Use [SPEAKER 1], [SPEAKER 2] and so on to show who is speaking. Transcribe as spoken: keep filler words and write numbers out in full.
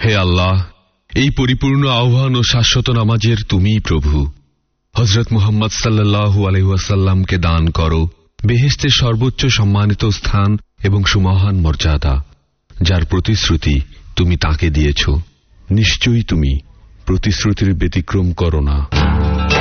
[SPEAKER 1] হে আল্লাহ, এই পরিপূর্ণ আহ্বান ও শাশ্বত নামাজের তুমিই প্রভু। হযরত মুহাম্মদ সাল্লাল্লাহু আলাইহি ওয়াসাল্লামকে দান করো বেহেশতের সর্বোচ্চ সম্মানিত স্থান এবং সুমহান মর্যাদা, যার প্রতিশ্রুতি তুমি তাকে দিয়েছ। নিশ্চয়ই তুমি প্রতিশ্রুতির ব্যতিক্রম করো না।